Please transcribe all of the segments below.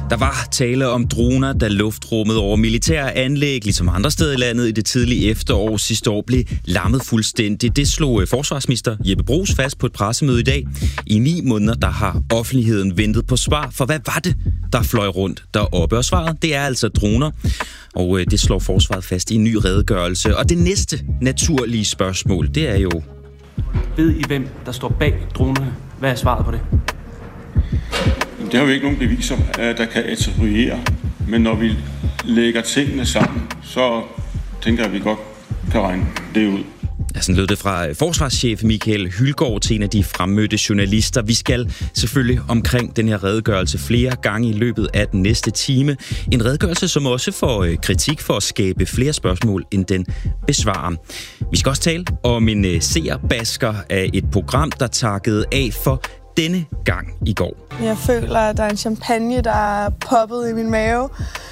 Der var tale om droner, da luftrummet over militære anlæg, ligesom andre steder i landet i det tidlige efterår sidste år, blev lammet fuldstændigt. Det slog forsvarsminister Jeppe Bruus fast på et pressemøde i dag. I 9 måneder, der har offentligheden ventet på svar, for hvad var det, der fløj rundt deroppe? Og svaret, det er altså droner. Og det slår forsvaret fast i en ny redegørelse. Og det næste naturlige spørgsmål, det er jo... Ved I, hvem der står bag dronerne? Hvad er svaret på det? Der er jo ikke nogen beviser, der kan attribuere, men når vi lægger tingene sammen, så tænker jeg, at vi godt kan regne det ud. Ja, sådan lød det fra forsvarschef Michael Hylgaard til en af de fremmødte journalister. Vi skal selvfølgelig omkring den her redegørelse flere gange i løbet af den næste time. En redegørelse, som også får kritik for at skabe flere spørgsmål, end den besvarer. Vi skal også tale om en seerbasker af et program, der takkede af for denne gang i går. Jeg føler, at der er en champagne, der er poppet i min mave.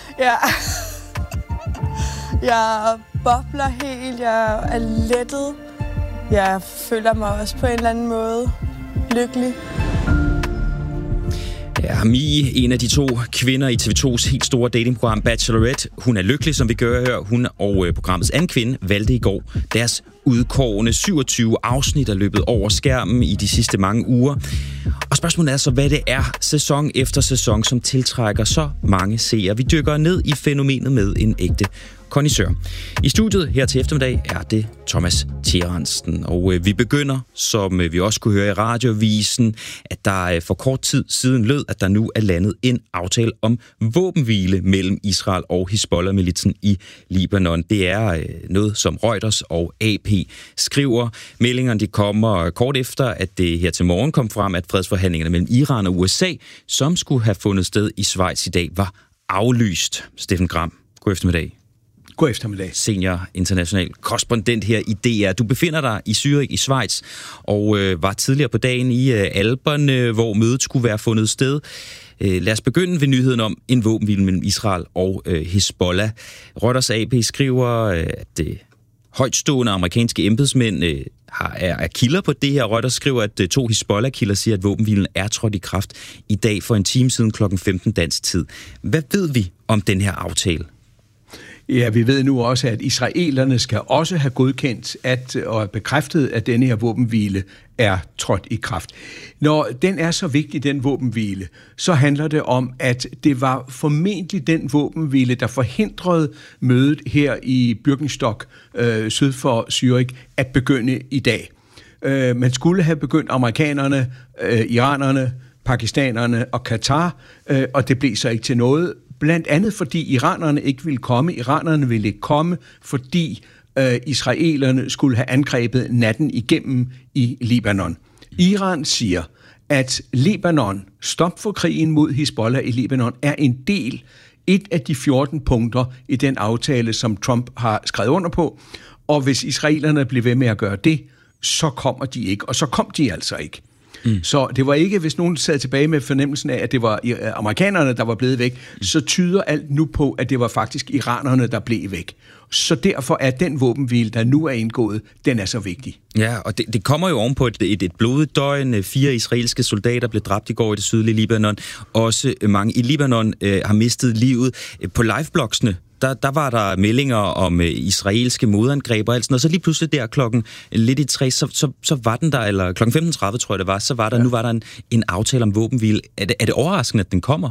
Jeg bobler helt, jeg er lettet. Jeg føler mig også på en eller anden måde lykkelig. Ja, Mie, en af de 2 kvinder i TV2's helt store datingprogram Bachelorette, hun er lykkelig, som vi gør her. Hun og programmets anden kvinde valgte i går deres udkårne 27 afsnit er løbet over skærmen i de sidste mange uger. Og spørgsmålet er så, hvad det er sæson efter sæson, som tiltrækker så mange seere. Vi dykker ned i fænomenet med en ægte kondisør. I studiet her til eftermiddag er det Thomas Tjerensen, og vi begynder, som vi også kunne høre i radiovisen, at der for kort tid siden lød, at der nu er landet en aftale om våbenhvile mellem Israel og Hizbollah-militsen i Libanon. Det er noget, som Reuters og AP skriver. Meldingerne de kommer kort efter, at det her til morgen kom frem, at fredsforhandlingerne mellem Iran og USA, som skulle have fundet sted i Schweiz i dag, var aflyst. Steffen Gram, god eftermiddag. God eftermiddag. Senior international korrespondent her i DR. Du befinder dig i Zürich i Schweiz og var tidligere på dagen i Alperne, hvor mødet skulle være fundet sted. Lad os begynde ved nyheden om en våbenhvile mellem Israel og Hizbollah. Reuters AP skriver, at højtstående amerikanske embedsmænd er kilder på det her. Reuters skriver, at 2 Hizbollah-kilder siger, at våbenhvilen er trådt i kraft i dag for en time siden kl. 15 dansk tid. Hvad ved vi om den her aftale? Ja, vi ved nu også, at israelerne skal også have godkendt og bekræftet, at denne her våbenhvile er trådt i kraft. Når den er så vigtig, den våbenhvile, så handler det om, at det var formentlig den våbenhvile, der forhindrede mødet her i Bürgenstock syd for Zürich at begynde i dag. Man skulle have begyndt amerikanerne, iranerne, pakistanerne og Katar, og det blev så ikke til noget. Blandt andet fordi iranerne ikke ville komme. Iranerne ville ikke komme, fordi israelerne skulle have angrebet natten igennem i Libanon. Iran siger, at Libanon, stop for krigen mod Hizbollah i Libanon, er et af de 14 punkter i den aftale, som Trump har skrevet under på. Og hvis israelerne bliver ved med at gøre det, så kommer de ikke. Og så kom de altså ikke. Så det var ikke, hvis nogen sad tilbage med fornemmelsen af, at det var amerikanerne, der var blevet væk, så tyder alt nu på, at det var faktisk iranerne, der blev væk. Så derfor er den våbenhvile, der nu er indgået, den er så vigtig. Ja, og det kommer jo ovenpå et blodigt døgn. 4 israelske soldater blev dræbt i går i det sydlige Libanon. Også mange i Libanon har mistet livet. På liveblogsene, der var der meldinger om israelske modangreb og alt sådan noget. Så lige pludselig der klokken lidt i 3, så var den der, eller klokken 15.30 tror jeg det var, så var der, nu var der en aftale om våbenhvile. Er det overraskende, at den kommer?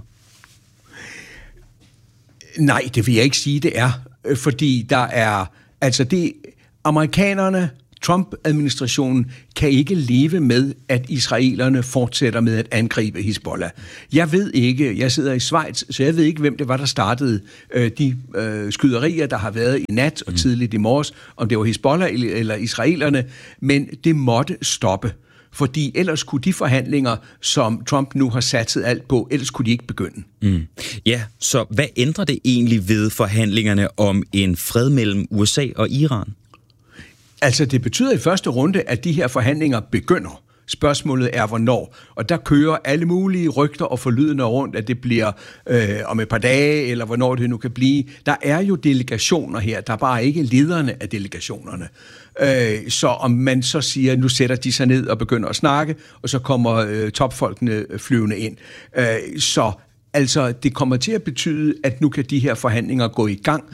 Nej, det vil jeg ikke sige, det er. Fordi der er, amerikanerne, Trump-administrationen kan ikke leve med, at israelerne fortsætter med at angribe Hizbollah. Jeg ved ikke, jeg sidder i Schweiz, så jeg ved ikke, hvem det var, der startede de skyderier, der har været i nat og tidligt i morges, om det var Hizbollah eller israelerne, men det måtte stoppe. Fordi ellers kunne de forhandlinger, som Trump nu har satset alt på, ellers kunne de ikke begynde. Ja, så hvad ændrer det egentlig ved forhandlingerne om en fred mellem USA og Iran? Altså, det betyder i første runde, at de her forhandlinger begynder. Spørgsmålet er, hvornår. Og der kører alle mulige rygter og forlydende rundt, at det bliver om et par dage, eller hvornår det nu kan blive. Der er jo delegationer her, der er bare ikke lederne af delegationerne. Så om man så siger, nu sætter de sig ned og begynder at snakke, og så kommer topfolkene flyvende ind. Så Altså, det kommer til at betyde, at nu kan de her forhandlinger gå i gang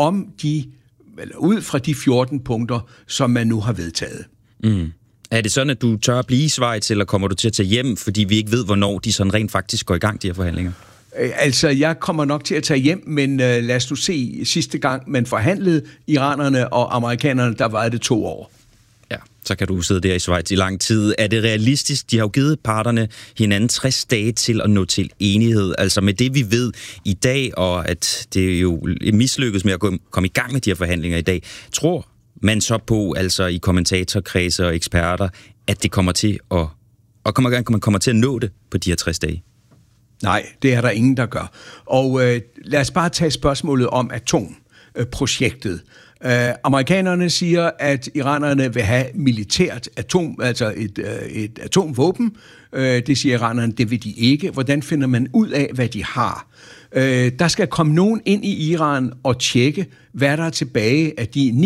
ud fra de 14 punkter, som man nu har vedtaget. Mm. Er det sådan, at du tør at blive i Schweiz, eller kommer du til at tage hjem, fordi vi ikke ved, hvornår de sådan rent faktisk går i gang, de her forhandlinger? Altså, jeg kommer nok til at tage hjem, men lad os nu se, sidste gang man forhandlede iranerne og amerikanerne, der var det 2 år. Ja, så kan du sidde der i Schweiz i lang tid. Er det realistisk? De har jo givet parterne hinanden 60 dage til at nå til enighed. Altså med det, vi ved i dag, og at det jo mislykkes med at komme i gang med de her forhandlinger i dag. Tror man så på, altså i kommentatorkredse og eksperter, at det kommer til man kommer til at nå det på de her 60 dage? Nej, det er der ingen, der gør. Og lad os bare tage spørgsmålet om atomprojektet. Amerikanerne siger, at iranerne vil have militært et atomvåben. Det siger iranerne, det vil de ikke. Hvordan finder man ud af, hvad de har? Der skal komme nogen ind i Iran og tjekke, hvad der er tilbage af de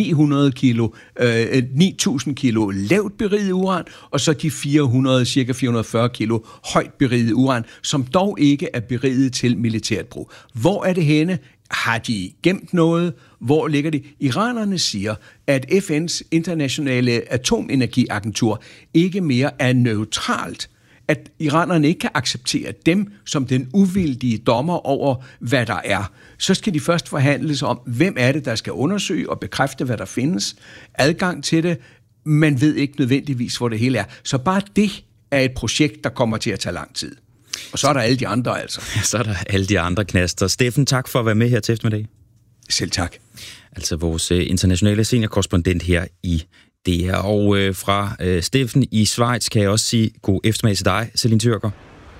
9.000 kilo lavt beriget uran, og så de cirka 440 kilo højt beriget uran, som dog ikke er beriget til militært brug. Hvor er det henne? Har de gemt noget? Hvor ligger det? Iranerne siger, at FN's internationale atomenergiagentur ikke mere er neutralt. At iranerne ikke kan acceptere dem som den uvildige dommer over, hvad der er. Så skal de først forhandles om, hvem er det, der skal undersøge og bekræfte, hvad der findes. Adgang til det. Man ved ikke nødvendigvis, hvor det hele er. Så bare det er et projekt, der kommer til at tage lang tid. Og så er der alle de andre, altså. Ja, så er der alle de andre knaster. Steffen, tak for at være med her til eftermiddag. Selv tak. Altså vores internationale seniorkorrespondent her i DR. Og fra Steffen i Schweiz kan jeg også sige god eftermiddag til dig, Celine Tyrker.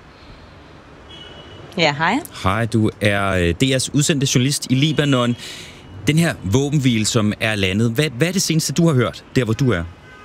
Ja, hej. Hej, du er DR's udsendte journalist i Libanon. Den her våbenhvile, som er landet, hvad er det seneste, du har hørt, der hvor du er?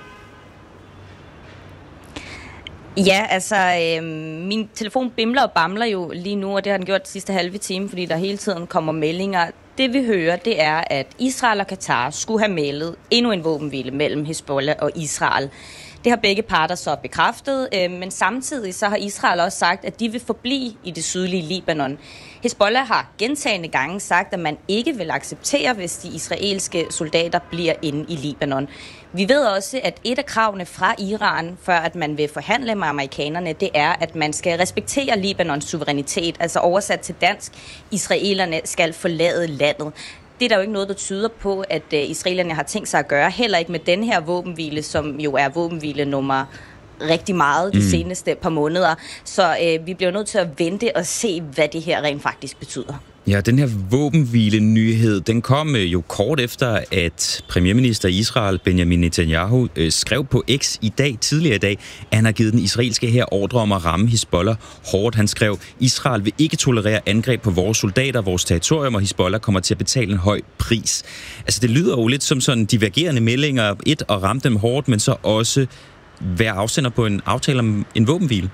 Ja, altså, min telefon bimler og bamler jo lige nu, og det har den gjort de sidste halve time, fordi der hele tiden kommer meldinger. Det vi hører, det er, at Israel og Katar skulle have meldet endnu en våbenhvile mellem Hezbollah og Israel. Det har begge parter så bekræftet, men samtidig så har Israel også sagt, at de vil forblive i det sydlige Libanon. Hezbollah har gentagne gange sagt, at man ikke vil acceptere, hvis de israelske soldater bliver inde i Libanon. Vi ved også, at et af kravene fra Iran, før at man vil forhandle med amerikanerne, det er, at man skal respektere Libanons suverænitet, altså oversat til dansk, israelerne skal forlade landet. Det er der jo ikke noget, der tyder på, at israelerne har tænkt sig at gøre, heller ikke med den her våbenhvile, som jo er våbenhvile nummer rigtig meget de seneste par måneder. Så vi bliver nødt til at vente og se, hvad det her rent faktisk betyder. Ja, den her våbenhvile-nyhed, den kom jo kort efter, at premierminister i Israel, Benjamin Netanyahu, skrev på X tidligere i dag, at han har givet den israelske hær ordre om at ramme Hezbollah hårdt. Han skrev, Israel vil ikke tolerere angreb på vores soldater, vores territorium, og Hezbollah kommer til at betale en høj pris. Altså, det lyder jo lidt som sådan divergerende meldinger. Et, at ramme dem hårdt, men så også være afsender på en aftale om en våbenhvile.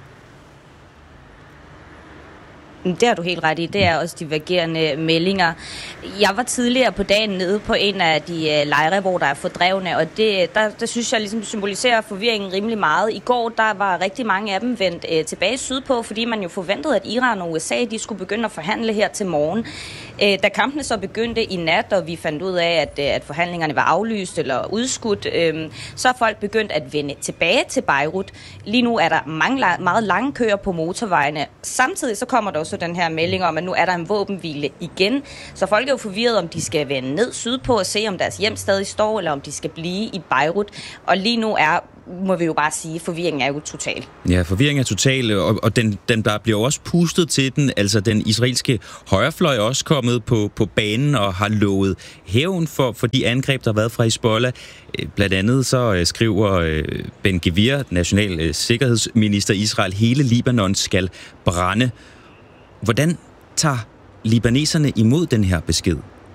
Det har du helt ret i. Det er også divergerende meldinger. Jeg var tidligere på dagen nede på en af de lejre, hvor der er fordrevne, og der synes jeg ligesom symboliserer forvirringen rimelig meget. I går der var rigtig mange af dem vendt tilbage sydpå, fordi man jo forventede, at Iran og USA de skulle begynde at forhandle her til morgen. Da kampene så begyndte i nat, og vi fandt ud af, at forhandlingerne var aflyst eller udskudt, så er folk begyndt at vende tilbage til Beirut. Lige nu er der meget lange køer på motorvejene. Samtidig så kommer der også den her melding om, at nu er der en våbenhvile igen. Så folk er jo forvirret, om de skal vende ned sydpå og se, om deres hjem stadig står, eller om de skal blive i Beirut. Og lige nu må vi jo bare sige, at forvirringen er jo total. Ja, forvirringen er total, og den der bliver også pustet til den. Altså, den israelske højrefløj er også kommet på banen og har lovet hævn for de angreb, der har været fra Hezbollah. Blandt andet så skriver Ben Gvir, national sikkerhedsminister i Israel, hele Libanon skal brænde. Hvordan tager libaneserne imod den her besked?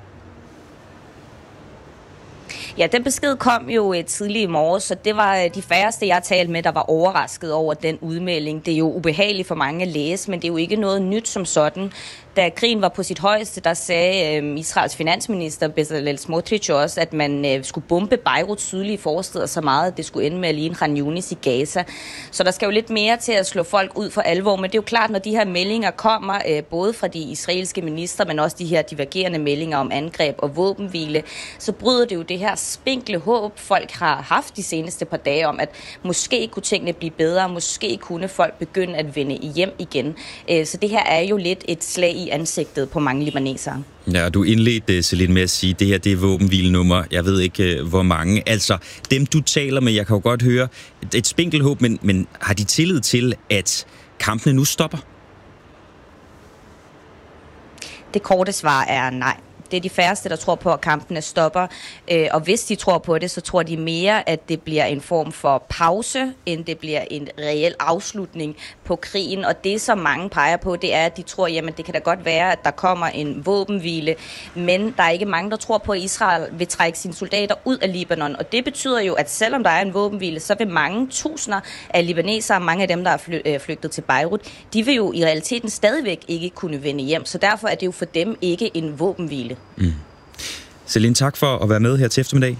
Ja, den besked kom jo tidligt i morges, så det var de færreste, jeg talte med, der var overrasket over den udmelding. Det er jo ubehageligt for mange at læse, men det er jo ikke noget nyt som sådan. Da krigen var på sit højeste, der sagde Israels finansminister Bezalel Smotrich også, at man skulle bombe Beiruts sydlige forstæder så meget, at det skulle ende med at ligne Khan Yunis i Gaza. Så der skal jo lidt mere til at slå folk ud for alvor, men det er jo klart, når de her meldinger kommer, både fra de israelske ministre, men også de her divergerende meldinger om angreb og våbenhvile, så bryder det jo det her spinkle håb, folk har haft de seneste par dage om, at måske kunne tingene blive bedre, måske kunne folk begynde at vende hjem igen. Så det her er jo lidt et slag i ansigtet på mange libanesere. Ja, du indledte, Celine, med at sige, at det her det er våbenhvilenummer. Jeg ved ikke, hvor mange. Altså, dem du taler med, jeg kan jo godt høre, et spinkelt håb, men har de tillid til, at kampene nu stopper? Det korte svar er nej. Det er de færreste, der tror på, at kampene stopper. Og hvis de tror på det, så tror de mere, at det bliver en form for pause, end det bliver en reel afslutning på krigen. Og det, som mange peger på, det er, at de tror, jamen det kan da godt være, at der kommer en våbenhvile. Men der er ikke mange, der tror på, at Israel vil trække sine soldater ud af Libanon. Og det betyder jo, at selvom der er en våbenhvile, så vil mange tusinder af libanesere, mange af dem, der er flygtet til Beirut, de vil jo i realiteten stadigvæk ikke kunne vende hjem. Så derfor er det jo for dem ikke en våbenhvile. Celine, tak for at være med her til eftermiddag.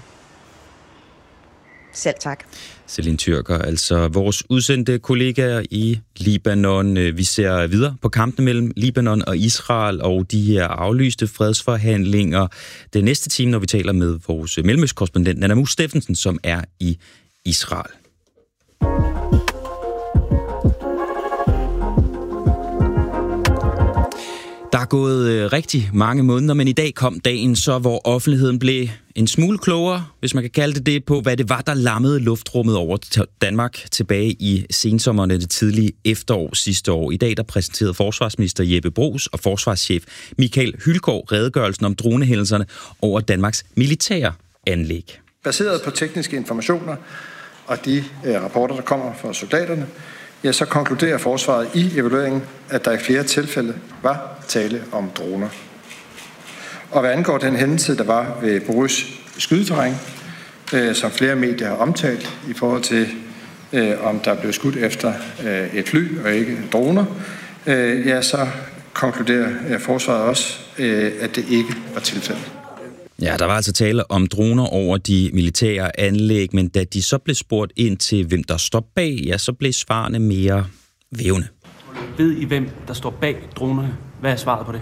Selv tak. Celine Tyrker, altså vores udsendte kollegaer i Libanon. Vi ser videre på kampene mellem Libanon og Israel og de her aflyste fredsforhandlinger den næste time, når vi taler med vores mellemøstkorrespondent Nana Mus Steffensen, som er i Israel. Der er gået rigtig mange måneder, men i dag kom dagen så, hvor offentligheden blev en smule klogere, hvis man kan kalde det, på hvad det var, der lammede luftrummet over Danmark tilbage i sensommeren og det tidlige efterår sidste år. I dag der præsenterede forsvarsminister Jeppe Bruus og forsvarschef Michael Hylgaard redegørelsen om dronehændelserne over Danmarks militære anlæg. Baseret på tekniske informationer og de rapporter, der kommer fra soldaterne, ja, så konkluderer forsvaret i evalueringen, at der i flere tilfælde var tale om droner. Og hvad angår den hændelse, der var ved Borus skydeterræn, som flere medier har omtalt i forhold til, om der blev skudt efter et fly og ikke droner, ja, så konkluderer forsvaret også, at det ikke var tilfældet. Ja, der var altså tale om droner over de militære anlæg, men da de så blev spurgt ind til, hvem der står bag, ja, så blev svarene mere vævende. Ved I, hvem der står bag dronerne? Hvad er svaret på det?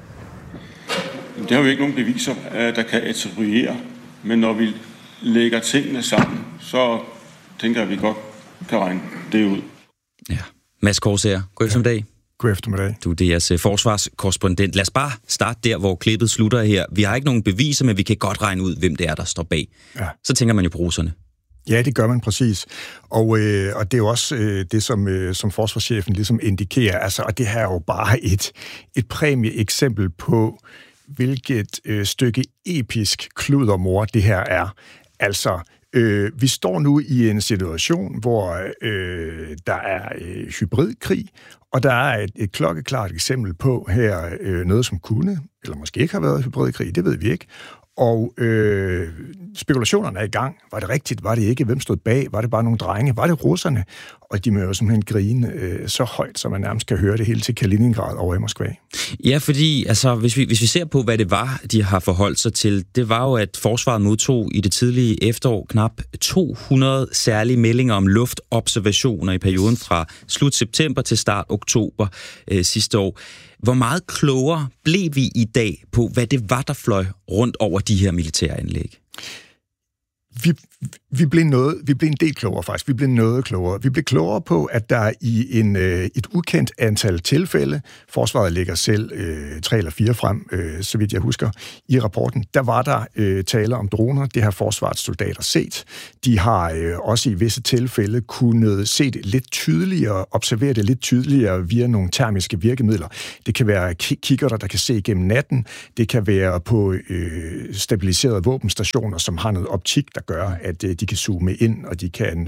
Det har jo ikke nogen beviser, der kan attribuere, men når vi lægger tingene sammen, så tænker jeg, at vi godt kan regne det ud. Ja, Mads Korsager, god eftermiddag. God eftermiddag. Du er DR's forsvarskorrespondent. Lad os bare starte der, hvor klippet slutter her. Vi har ikke nogen beviser, men vi kan godt regne ud, hvem det er, der står bag. Ja. Så tænker man jo på russerne. Ja, det gør man præcis. Og det er jo også det, som forsvarschefen ligesom indikerer. Altså, og det her er jo bare et præmieeksempel på, hvilket stykke episk kludermor det her er. Altså, vi står nu i en situation, hvor der er hybridkrig, og der er et klokkeklart eksempel på her noget, som kunne, eller måske ikke har været hybridkrig, det ved vi ikke. Og spekulationerne er i gang. Var det rigtigt? Var det ikke? Hvem stod bag? Var det bare nogle drenge? Var det russerne? Og de må jo simpelthen grine så højt, så man nærmest kan høre det hele til Kaliningrad over i Moskva. Ja, fordi altså, hvis vi ser på, hvad det var, de har forholdt sig til, det var jo, at forsvaret modtog i det tidlige efterår knap 200 særlige meldinger om luftobservationer i perioden fra slut september til start oktober sidste år. Hvor meget klogere blev vi i dag på, hvad det var, der fløj rundt over de her militære anlæg? Vi blev en del klogere faktisk. Vi blev noget klogere. Vi blev klogere på, at der i et ukendt antal tilfælde, forsvaret lægger selv 3 eller 4 frem, så vidt jeg husker, i rapporten, der var der tale om droner. Det har forsvarets soldater set. De har også i visse tilfælde kunnet se det lidt tydeligere, observere det lidt tydeligere via nogle termiske virkemidler. Det kan være kikkerter, der kan se gennem natten. Det kan være på stabiliserede våbenstationer, som har noget optik, der gør, at de kan zoome ind, og de kan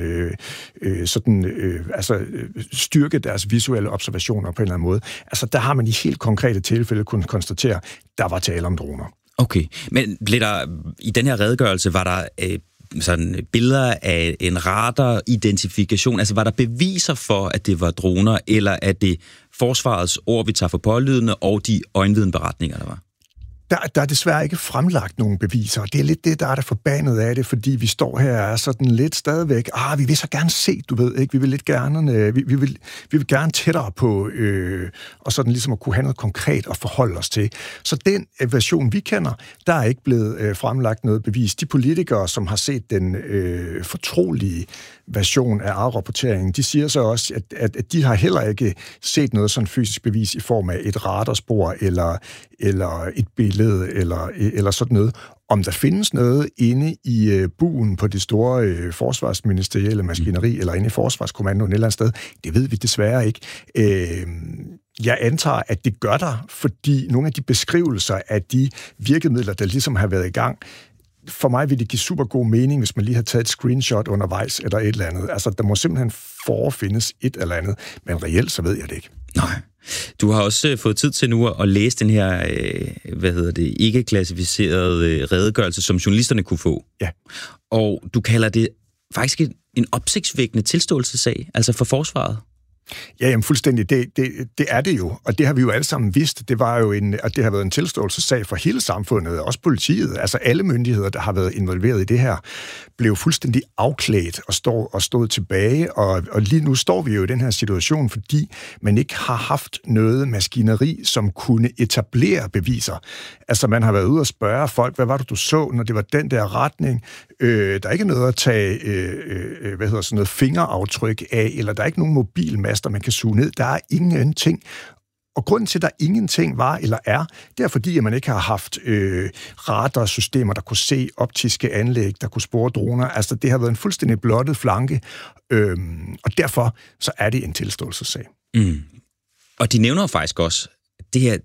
styrke deres visuelle observationer på en eller anden måde. Altså, der har man i helt konkrete tilfælde kunnet konstatere, der var tale om droner. Okay, men blev der i den her redegørelse, var der sådan billeder af en radar-identifikation? Altså, var der beviser for, at det var droner, eller er det forsvarets ord, vi tager for pålydende, og de øjenvidenberetninger, der var? Der er desværre ikke fremlagt nogen beviser, og det er lidt det, der er der forbandet af det, fordi vi står her og er sådan lidt stadigvæk, vi vil så gerne se, du ved ikke, vi vil lidt gerne, vi vil gerne tættere på, og sådan ligesom at kunne have noget konkret at forholde os til. Så den version, vi kender, der er ikke blevet fremlagt noget bevis. De politikere, som har set den fortrolige version af afrapporteringen, de siger så også, at de har heller ikke set noget sådan fysisk bevis i form af et radarspor eller et billede eller sådan noget. Om der findes noget inde i buen på det store forsvarsministerielle maskineri eller inde i Forsvarskommandoen et eller andet sted, det ved vi desværre ikke. Jeg antager, at det gør der, fordi nogle af de beskrivelser af de virkemidler, der ligesom har været i gang, for mig vil det give super god mening, hvis man lige har taget et screenshot undervejs eller et eller andet. Altså, der må simpelthen forefindes et eller andet, men reelt så ved jeg det ikke. Nej. Du har også fået tid til nu at læse den her, ikke klassificerede redegørelse, som journalisterne kunne få. Ja. Og du kalder det faktisk en opsigtsvækkende tilståelsessag, altså for forsvaret. Ja, jamen fuldstændig. Det er det jo, og det har vi jo alle sammen vidst. Det var jo at det har været en tilståelsessag for hele samfundet, også politiet, altså alle myndigheder, der har været involveret i det her, blev fuldstændig afklædt og stod tilbage, og lige nu står vi jo i den her situation, fordi man ikke har haft noget maskineri, som kunne etablere beviser. Altså man har været ude og spørge folk, hvad var det, du så, når det var den der retning? Der er ikke noget at tage noget fingeraftryk af, eller der er ikke nogen mobilmaster, man kan suge ned. Der er ingenting. Og grunden til, at der ingenting var eller er, det er fordi, at man ikke har haft radarsystemer, der kunne se optiske anlæg, der kunne spore droner. Altså, det har været en fuldstændig blottet flanke, og derfor så er det en tilståelsessag. Mm. Og de nævner faktisk også, det her,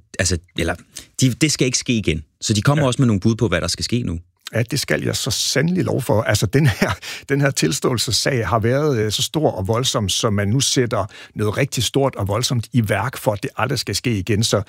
det skal ikke ske igen. Så de kommer også med nogle bud på, hvad der skal ske nu. Ja, det skal jeg så sandelig lov for. Altså, den her tilståelsessag har været så stor og voldsom, så man nu sætter noget rigtig stort og voldsomt i værk for, at det aldrig skal ske igen. Så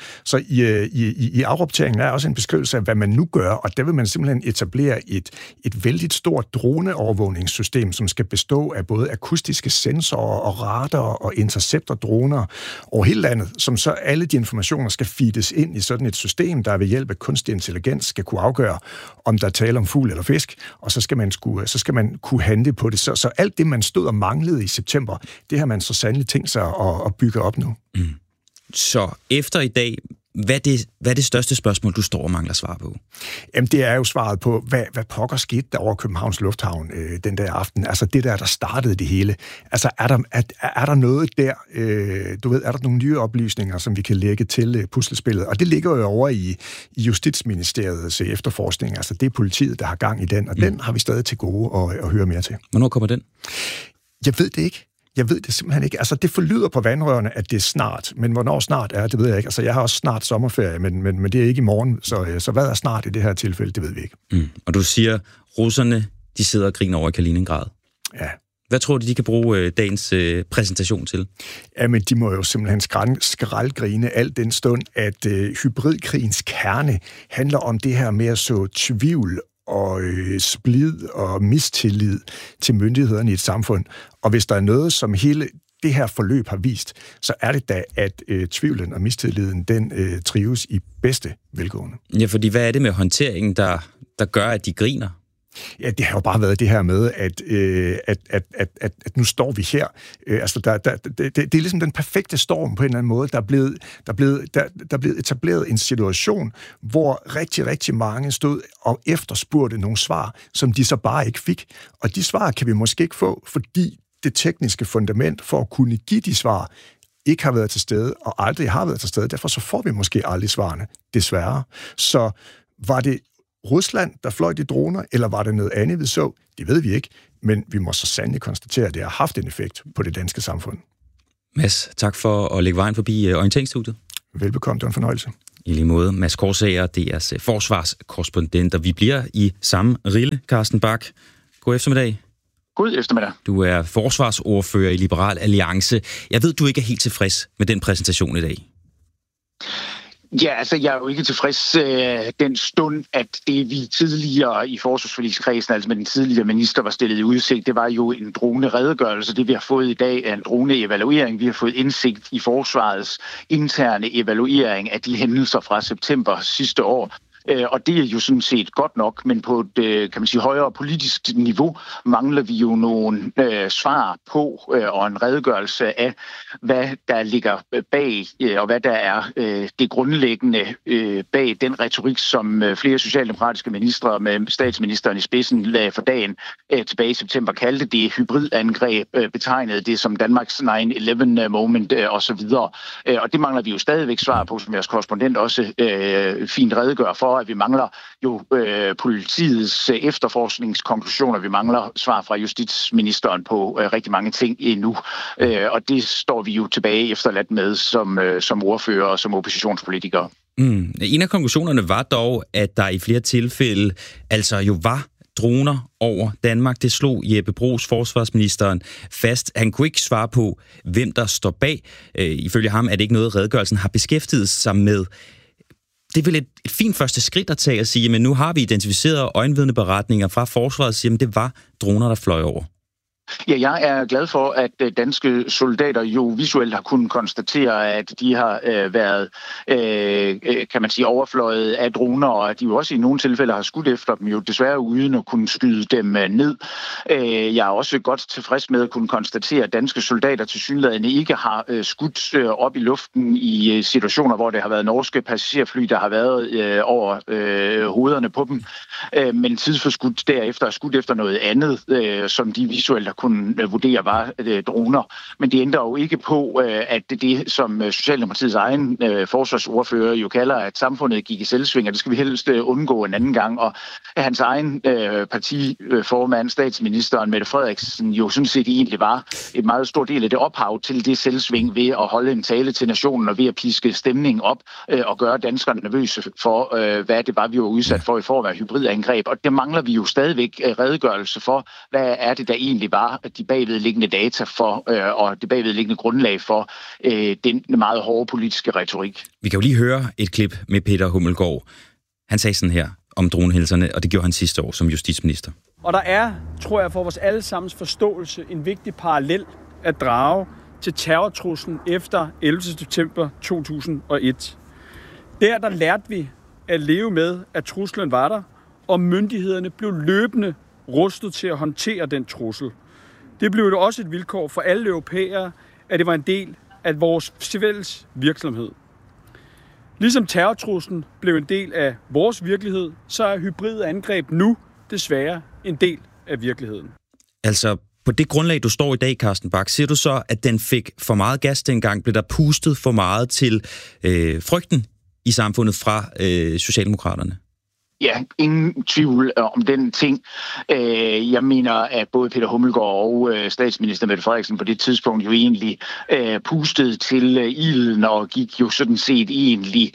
i afrapporteringen er også en beskrivelse af, hvad man nu gør, og der vil man simpelthen etablere et vældig stort droneovervågningssystem, som skal bestå af både akustiske sensorer og radar og interceptordroner over hele landet, som så alle de informationer skal feedes ind i sådan et system, der ved hjælp af kunstig intelligens skal kunne afgøre, om der taler om fugl eller fisk, og så skal man kunne handle på det. Så alt det, man stod og manglede i september, det har man så sandelig tænkt sig at bygge op nu. Mm. Så efter i dag, hvad er det største spørgsmål, du står og mangler svar på? Jamen, det er jo svaret på, hvad pokker skete der over Københavns Lufthavn den der aften? Altså, det der startede det hele. Altså, er der noget der, er der nogle nye oplysninger, som vi kan lægge til puslespillet? Og det ligger jo over i Justitsministeriets efterforskning. Altså, det er politiet, der har gang i den, og den har vi stadig til gode at høre mere til. Hvornår kommer den? Jeg ved det ikke. Jeg ved det simpelthen ikke. Altså, det forlyder på vandrørene, at det er snart. Men hvornår snart er, det ved jeg ikke. Altså, jeg har også snart sommerferie, men det er ikke i morgen. Så hvad er snart i det her tilfælde, det ved vi ikke. Mm. Og du siger, russerne, de sidder og griner over i Kaliningrad. Ja. Hvad tror du, de kan bruge dagens præsentation til? Jamen, de må jo simpelthen skraldgrine al den stund, at hybridkrigens kerne handler om det her med at så tvivl og splid og mistillid til myndighederne i et samfund. Og hvis der er noget, som hele det her forløb har vist, så er det da, at tvivlen og mistilliden, den trives i bedste velgående. Ja, fordi hvad er det med håndteringen, der gør, at de griner? Ja, det har jo bare været det her med, at nu står vi her. Det er ligesom den perfekte storm på en eller anden måde. Der er blevet etableret en situation, hvor rigtig, rigtig mange stod og efterspurgte nogle svar, som de så bare ikke fik. Og de svar kan vi måske ikke få, fordi det tekniske fundament for at kunne give de svar ikke har været til stede, og aldrig har været til stede. Derfor så får vi måske aldrig svarene, desværre. Så var det Rusland, der fløj de droner, eller var det noget andet, vi så? Det ved vi ikke, men vi må så sandelig konstatere, at det har haft en effekt på det danske samfund. Mads, tak for at lægge vejen forbi orienteringsstudiet. Velbekomme, det var en fornøjelse. I lige måde, Mads Korsager, DR's forsvarskorrespondent, og vi bliver i samme rille. Carsten Bach, god eftermiddag. God eftermiddag. Du er forsvarsordfører i Liberal Alliance. Jeg ved, du ikke er helt tilfreds med den præsentation i dag. Ja, altså jeg er jo ikke tilfreds den stund, at det vi tidligere i forsvarsforligskredsen, altså med den tidligere minister, var stillet i udsigt, det var jo en drone-redegørelse. Det vi har fået i dag er en drone-evaluering. Vi har fået indsigt i forsvarets interne evaluering af de hændelser fra september sidste år. Og det er jo sådan set godt nok, men på et, kan man sige, højere politisk niveau mangler vi jo nogle svar på og en redegørelse af, hvad der ligger bag, og hvad der er det grundlæggende bag den retorik, som flere socialdemokratiske ministre med statsministeren i spidsen lagde for dagen tilbage i september, kaldte det hybridangreb, betegnede det som Danmarks 9/11 moment osv. Og det mangler vi jo stadigvæk svar på, som jeres korrespondent også fint redegør for, at vi mangler jo politiets efterforskningskonklusioner. Vi mangler svar fra justitsministeren på rigtig mange ting endnu. Og det står vi jo tilbage efterladt med som ordfører og som oppositionspolitikere. En af konklusionerne var dog, at der i flere tilfælde altså jo var droner over Danmark. Det slog Jeppe Bruus, forsvarsministeren, fast. Han kunne ikke svare på, hvem der står bag. Ifølge ham er det ikke noget, redegørelsen har beskæftiget sig med. Det er vel et fint første skridt at tage og sige, men nu har vi identificeret øjenvidneberetninger fra forsvaret, siger, at det var droner, der fløj over. Ja, jeg er glad for, at danske soldater jo visuelt har kunnet konstatere, at de har været, kan man sige, overfløjet af droner, og at de jo også i nogle tilfælde har skudt efter dem, jo desværre uden at kunne skyde dem ned. Jeg er også godt tilfreds med at kunne konstatere, at danske soldater tilsyneladende ikke har skudt op i luften i situationer, hvor det har været norske passagerfly, der har været over hovederne på dem, men tidsforskudt derefter er skudt efter noget andet, som de visuelt har kunne vurdere var droner. Men det ændrer jo ikke på, at det, som Socialdemokratiets egen forsvarsordfører jo kalder, at samfundet gik i selvsving, og det skal vi helst undgå en anden gang. Og hans egen partiformand, statsministeren Mette Frederiksen, jo sådan set egentlig var et meget stor del af det ophav til det selvsving ved at holde en tale til nationen og ved at piske stemningen op og gøre danskerne nervøse for, hvad det var, vi var udsat for i form af hybridangreb. Og det mangler vi jo stadigvæk redegørelse for, hvad er det, der egentlig var de bagvedliggende data for, og det bagvedliggende grundlag for den meget hårde politiske retorik. Vi kan jo lige høre et klip med Peter Hummelgaard. Han sagde sådan her om dronehændelserne, og det gjorde han sidste år som justitsminister. Og der er, tror jeg, for vores allesammens forståelse, en vigtig parallel at drage til terrortruslen efter 11. september 2001. Der lærte vi at leve med, at truslen var der, og myndighederne blev løbende rustet til at håndtere den trussel. Det blev jo også et vilkår for alle europæere, at det var en del af vores fælles virksomhed. Ligesom terrortruslen blev en del af vores virkelighed, så er hybride angreb nu desværre en del af virkeligheden. Altså, på det grundlag, du står i dag, Carsten Bach, siger du så, at den fik for meget gas dengang? Blev der pustet for meget til frygten i samfundet fra Socialdemokraterne? Ja, ingen tvivl om den ting. Jeg mener, at både Peter Hummelgaard og statsminister Mette Frederiksen på det tidspunkt jo egentlig pustede til ilden og gik jo sådan set egentlig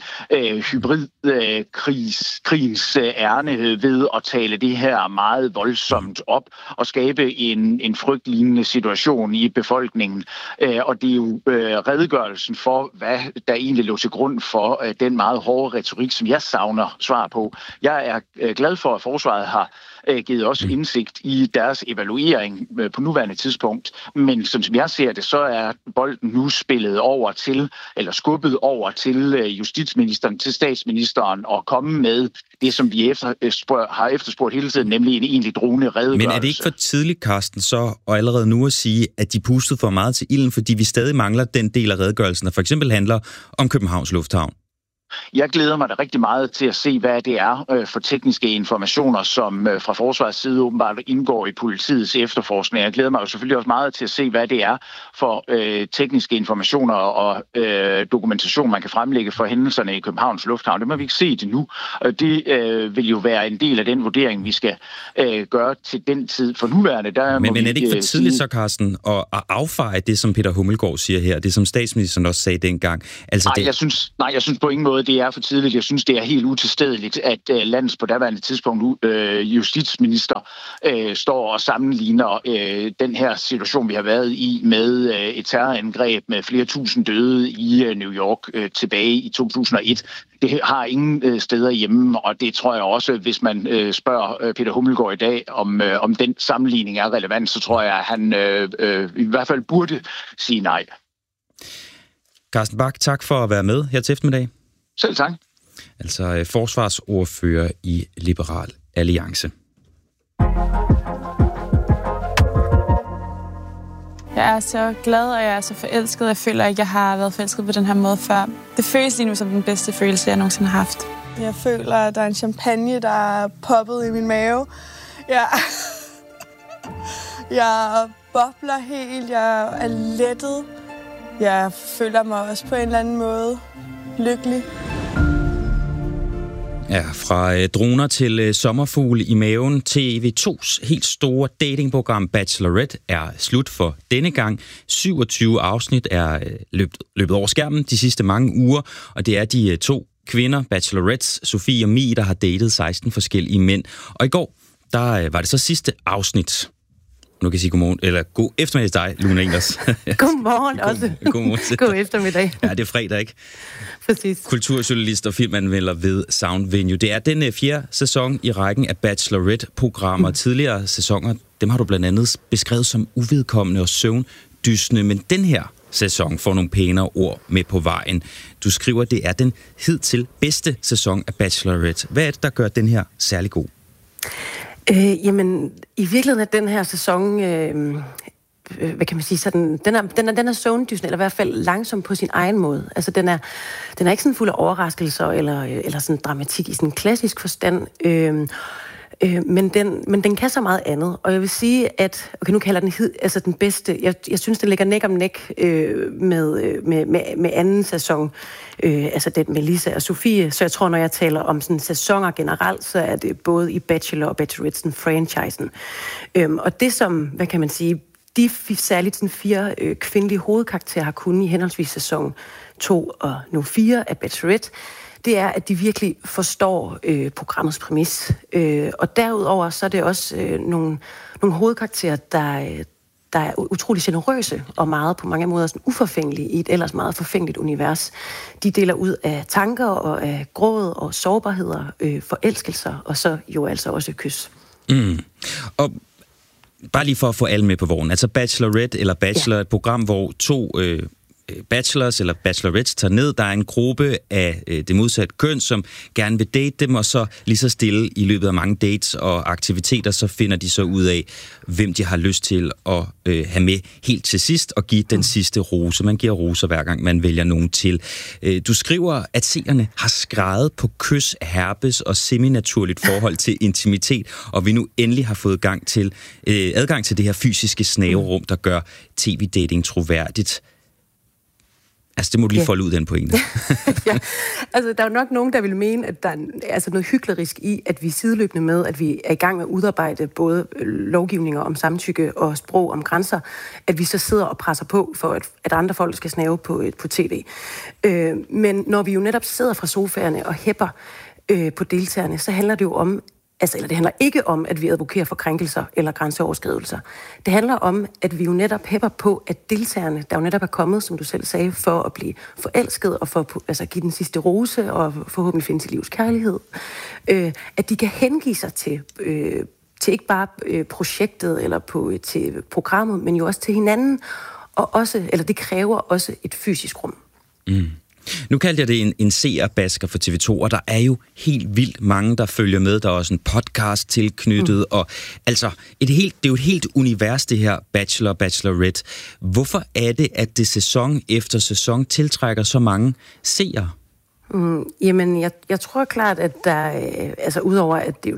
hybridkrigens ærne ved at tale det her meget voldsomt op og skabe en frygtlignende situation i befolkningen. Og det er jo redegørelsen for, hvad der egentlig lå til grund for den meget hårde retorik, som jeg savner svar på. Jeg er glad for, at forsvaret har givet os indsigt i deres evaluering på nuværende tidspunkt, men som jeg ser det, så er bolden nu spillet over til, eller skubbet over til justitsministeren, til statsministeren og komme med det, som vi har efterspurgt hele tiden, nemlig en egentlig drone-redegørelse. Men er det ikke for tidligt, Carsten, så og allerede nu at sige, at de pustede for meget til ilden, fordi vi stadig mangler den del af redegørelsen, der for eksempel handler om Københavns Lufthavn? Jeg glæder mig da rigtig meget til at se, hvad det er for tekniske informationer, som fra forsvarets side åbenbart indgår i politiets efterforskning. Jeg glæder mig jo selvfølgelig også meget til at se, hvad det er for tekniske informationer og dokumentation, man kan fremlægge for hændelserne i Københavns Lufthavn. Det må vi ikke se det nu. Det vil jo være en del af den vurdering, vi skal gøre til den tid. For nuværende, der men er det ikke for tidligt så, Carsten, at affeje det, som Peter Hummelgaard siger her, det som statsministeren også sagde dengang? Altså, jeg synes på ingen måde, måde, det er for tidligt. Jeg synes, det er helt utilstedeligt, at landets på daværende tidspunkt justitsminister står og sammenligner den her situation, vi har været i, med et terrorangreb med flere tusind døde i New York tilbage i 2001. Det har ingen steder hjemme, og det tror jeg også, hvis man spørger Peter Hummelgaard i dag, om den sammenligning er relevant, så tror jeg, at han i hvert fald burde sige nej. Carsten Bach, tak for at være med her til eftermiddag. Selv tak. Altså forsvarsordfører i Liberal Alliance. Jeg er så glad, og jeg er så forelsket. Jeg føler ikke, jeg har været forelsket på den her måde før. Det føles lige nu som den bedste følelse, jeg nogensinde har haft. Jeg føler, at der er en champagne, der er poppet i min mave. Jeg bobler helt. Jeg er lettet. Jeg føler mig også på en eller anden måde lykkelig. Ja, fra droner til sommerfugle i maven. TV2's helt store datingprogram Bachelorette er slut for denne gang. 27 afsnit er løbet over skærmen de sidste mange uger, og det er de to kvinder, Bachelorettes, Sofie og Mie, der har datet 16 forskellige mænd. Og i går, der var det så sidste afsnit. Nu kan jeg sige godmorgen, eller god eftermiddag til dig, Luna Englers. Godmorgen også. God eftermiddag. Ja, det er fredag, ikke? Præcis. Kulturjournalist og filmanmelder ved Sound Venue. Det er den 4. sæson i rækken af Bachelorette-programmer. Tidligere sæsoner, dem har du blandt andet beskrevet som uvedkommende og søvndysende, men den her sæson får nogle pænere ord med på vejen. Du skriver, at det er den hidtil bedste sæson af Bachelorette. Hvad er det, der gør den her særlig god? Jamen, i virkeligheden er den her sæson, hvad kan man sige, sådan, den er søvndysende, eller i hvert fald langsom på sin egen måde. Altså, den er ikke sådan fuld af overraskelser, eller sådan dramatik i sådan en klassisk forstand, men den kan så meget andet. Og jeg vil sige, at, okay, nu kalder den den bedste, jeg synes, den ligger næk om næk med anden sæson, altså den med Lisa og Sofie. Så jeg tror, når jeg taler om sådan sæsoner generelt, så er det både i Bachelor og Bachelorette franchisen. Og det som, hvad kan man sige, de særligt sådan 4 kvindelige hovedkarakterer har kunnet i henholdsvis sæson 2 og nu 4 af Bachelorette, det er, at de virkelig forstår programmets præmis. Og derudover så er det også nogle hovedkarakterer, der er utrolig generøse og meget på mange måder sådan uforfængelige i et ellers meget forfængeligt univers. De deler ud af tanker og af gråd og sårbarheder, forelskelser og så jo altså også kys. Mm. Og bare lige for at få alle med på vognen, altså Bachelorette eller Bachelor, et program, hvor 2 bachelors eller bachelorettes tager ned. Der er en gruppe af det modsatte køn, som gerne vil date dem, og så lige så stille i løbet af mange dates og aktiviteter, så finder de så ud af, hvem de har lyst til at have med helt til sidst og give den sidste rose. Man giver roser hver gang, man vælger nogen til. Du skriver, at seerne har skreget på kys, herpes og semi-naturligt forhold til intimitet, og vi nu endelig har fået adgang til det her fysiske snæverum, der gør tv-dating troværdigt. Altså, det må du lige folde ud, den pointe. Ja, altså, der er jo nok nogen, der vil mene, at der er noget hyklerisk i, at vi sideløbende med, at vi er i gang med at udarbejde både lovgivninger om samtykke og sprog om grænser, at vi så sidder og presser på for, at andre folk skal snave på tv. Men når vi jo netop sidder fra sofaerne og hæpper på deltagerne, så handler det jo om, det handler ikke om, at vi advokerer for krænkelser eller grænseoverskridelser. Det handler om, at vi jo netop hæpper på, at deltagerne, der jo netop er kommet, som du selv sagde, for at blive forelsket og for at give den sidste rose og forhåbentlig finde sit livs kærlighed, at de kan hengive sig til ikke bare projektet eller til programmet, men jo også til hinanden, og også, eller det kræver også et fysisk rum. Mm. Nu kaldte jeg det en seerbasker for TV2, og der er jo helt vildt mange, der følger med. Der er også en podcast tilknyttet, og altså, det er jo et helt univers, det her Bachelorette. Hvorfor er det, at det sæson efter sæson tiltrækker så mange seere? Jamen, jeg tror klart, at der, udover at det jo netop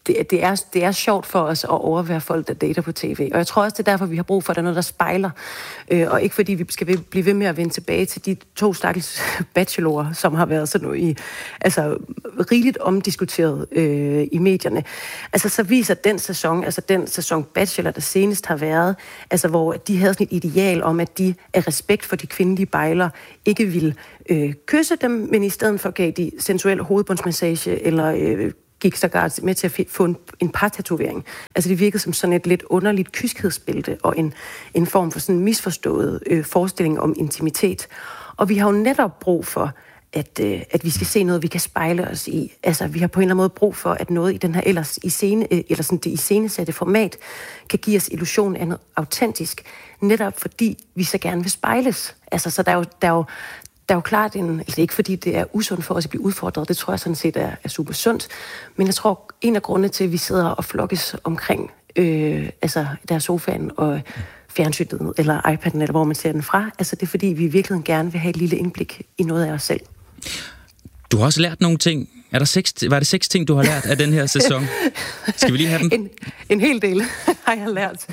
det er sjovt for os at overvære folk, der dater på tv. Og jeg tror også, det er derfor, vi har brug for, at der er noget, der spejler. Og ikke fordi vi skal blive ved med at vende tilbage til de 2 stakkels bachelorer, som har været sådan noget rigeligt omdiskuteret i medierne. Altså, så viser den sæson Bachelor, der senest har været, altså, hvor de havde sådan et ideal om, at de af respekt for de kvindelige bejlere ikke ville kysse dem, men i stedet for gav de sensuel hovedbundsmassage eller gik sågar med til at få en partatovering. Altså det virkede som sådan et lidt underligt kyskhedsbælte og en form for sådan en misforstået forestilling om intimitet. Og vi har jo netop brug for, at vi skal se noget, vi kan spejle os i. Altså vi har på en eller anden måde brug for, at noget i den her det iscenesatte format kan give os illusion af noget autentisk, netop fordi vi så gerne vil spejles. Altså så der er jo klart ikke fordi det er usundt for os at blive udfordret, det tror jeg sådan set er super sundt, men jeg tror, en af grundene til, at vi sidder og flokkes omkring der sofaen og fjernsynet eller iPad'en, eller hvor man ser den fra, altså det er fordi, vi virkelig gerne vil have et lille indblik i noget af os selv. Du har også lært nogle ting. Var det 6 ting, du har lært af den her sæson? Skal vi lige have dem? En hel del har jeg lært.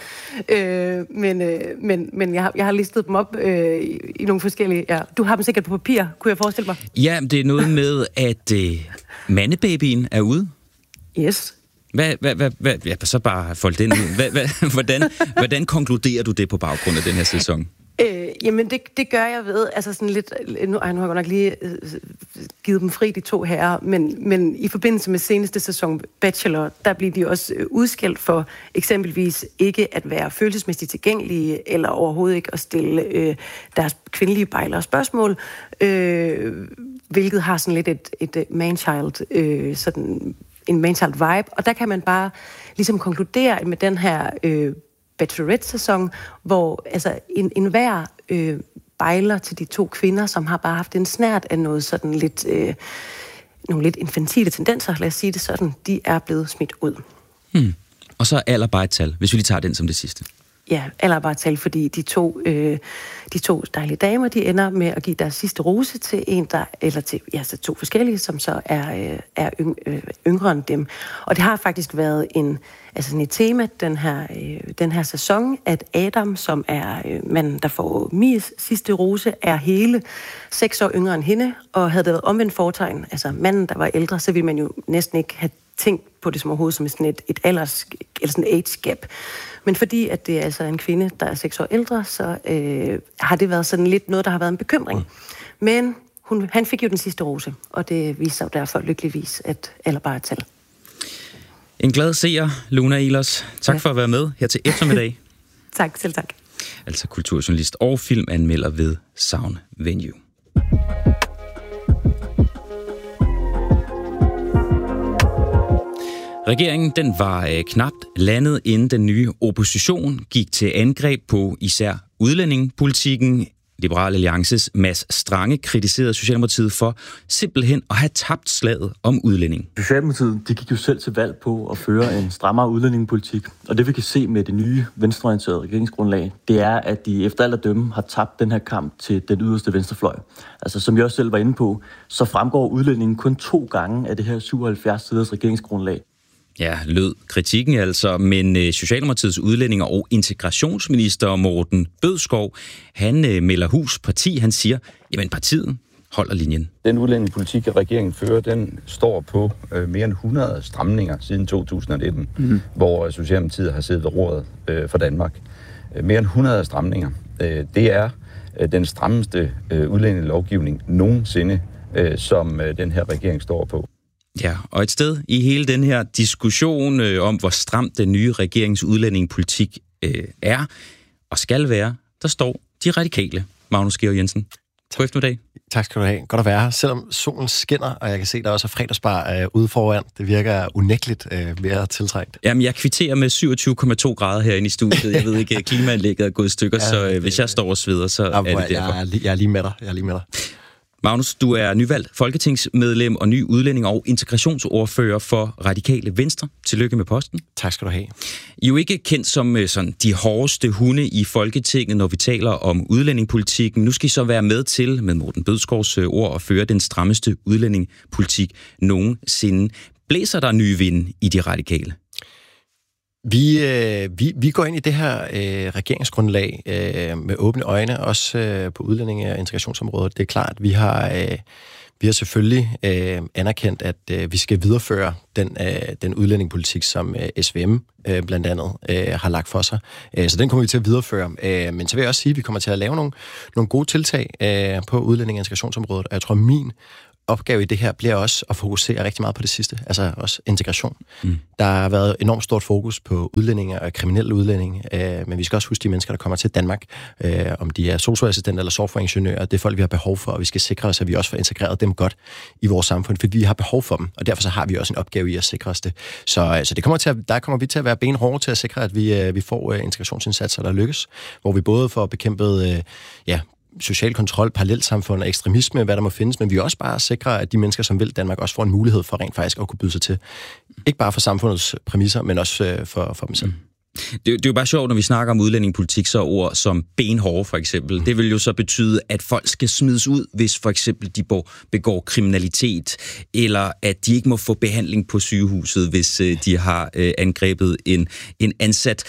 Men jeg har listet dem op i nogle forskellige... Ja. Du har dem sikkert på papir, kunne jeg forestille mig. Ja, det er noget med, at mandebabyen er ude. Yes. Så bare fold den ud. Hvordan konkluderer du det på baggrund af den her sæson? Jamen, det gør jeg ved, altså sådan lidt... Nu har jeg godt nok lige givet dem fri, de 2 herrer, men i forbindelse med seneste sæson Bachelor, der bliver de også udskældt for eksempelvis ikke at være følelsesmæssigt tilgængelige, eller overhovedet ikke at stille deres kvindelige bejlere spørgsmål, hvilket har sådan lidt et man-child, sådan en man-child vibe, og der kan man bare ligesom konkludere med den her... Bachelorette-sæson, hvor altså enhver bejler til de 2 kvinder, som har bare haft en snert af noget sådan lidt, nogle lidt infantile tendenser, lad os sige det sådan, de er blevet smidt ud. Og så alder bare et tal, hvis vi lige tager den som det sidste. Ja, alder bare et tal, fordi de to dejlige damer, de ender med at give deres sidste rose til en, til 2 forskellige, som så er yngre end dem. Og det har faktisk været et tema den her sæson, at Adam, som er manden, der får Mies sidste rose, er hele 6 år yngre end hende, og havde det været omvendt fortegn, altså manden, der var ældre, så ville man jo næsten ikke have tænkt på det som overhovedet som sådan et alders, eller sådan age gap. Men fordi at det er altså en kvinde, der er 6 år ældre, så har det været sådan lidt noget, der har været en bekymring. Men han fik jo den sidste rose, og det viser sig derfor lykkeligvis, at alder bare er tal. En glad seer, Luna Ehlers. Tak for at være med her til eftermiddag. Tak, selv tak. Altså kulturjournalist og filmanmelder ved Sound Venue. Regeringen den var knapt landet, inden den nye opposition gik til angreb på især udlændingepolitikken. Liberal Alliances Mads Strange kritiserede Socialdemokratiet for simpelthen at have tabt slaget om udlænding. Socialdemokratiet de gik jo selv til valg på at føre en strammere udlændingepolitik, og det vi kan se med det nye venstreorienterede regeringsgrundlag, det er, at de efter alt at dømme har tabt den her kamp til den yderste venstrefløj. Altså som jeg også selv var inde på, så fremgår udlændingen kun 2 gange af det her 77 siders regeringsgrundlag. Ja, lød kritikken altså, men Socialdemokratiets udlændinge- og integrationsminister Morten Bødskov, han melder hus parti, han siger, jamen partiet holder linjen. Den udlændingepolitik, regeringen fører, den står på mere end 100 stramninger siden 2019, hvor Socialdemokratiet har siddet ved roret for Danmark. Mere end 100 stramninger. Det er den strammeste udlændingelovgivning nogensinde, som den her regering står på. Ja, og et sted i hele den her diskussion om, hvor stramt den nye regerings udlændingepolitik er og skal være, der står de radikale. Magnus Georg Jensen. God eftermiddag. Tak skal du have. Godt at være her. Selvom solen skinner, og jeg kan se, at der også er fredagsbar ude foran. Det virker unægteligt mere tiltrængt. Jamen, jeg kvitterer med 27,2 grader herinde i studiet. Jeg ved ikke, klimaanlægget er gået i stykker, så hvis jeg står og sveder, så er det derfor. Jeg er lige med dig. Magnus, du er nyvalgt folketingsmedlem og ny udlænding- og integrationsordfører for Radikale Venstre. Tillykke med posten. Tak skal du have. I er jo ikke kendt som sådan, de hårdeste hunde i Folketinget, når vi taler om udlændingepolitikken. Nu skal I så være med til, med Morten Bødskovs ord, at føre den strammeste udlændingepolitik nogensinde. Blæser der nye vinde i de radikale? Vi går ind i det her regeringsgrundlag med åbne øjne, også på udlændinge- og integrationsområdet. Det er klart, vi har selvfølgelig anerkendt, at vi skal videreføre den udlændingepolitik, som SVM blandt andet har lagt for sig. Så den kommer vi til at videreføre. Men så vil jeg også sige, at vi kommer til at lave nogle gode tiltag på udlændinge- og integrationsområdet. Og jeg tror, min opgave i det her bliver også at fokusere rigtig meget på det sidste, altså også integration. Der har været enormt stort fokus på udlændinge og kriminelle udlændinge, men vi skal også huske de mennesker, der kommer til Danmark, om de er sosu-assistenter eller softwareingeniører, det er folk, vi har behov for, og vi skal sikre os, at vi også får integreret dem godt i vores samfund, fordi vi har behov for dem, og derfor så har vi også en opgave i at sikre os det. Så det kommer vi til at være benhårde til at sikre, at vi får integrationsindsatser, der lykkes, hvor vi både får bekæmpet social kontrol, parallelsamfund og ekstremisme, hvad der må findes, men vi også bare sikrer, at de mennesker, som vil Danmark, også får en mulighed for rent faktisk at kunne byde sig til. Ikke bare for samfundets præmisser, men også for dem selv. Det er jo bare sjovt, når vi snakker om udlændingepolitik, så ord som benhårde for eksempel. Det vil jo så betyde, at folk skal smides ud, hvis for eksempel de begår kriminalitet, eller at de ikke må få behandling på sygehuset, hvis de har angrebet en ansat.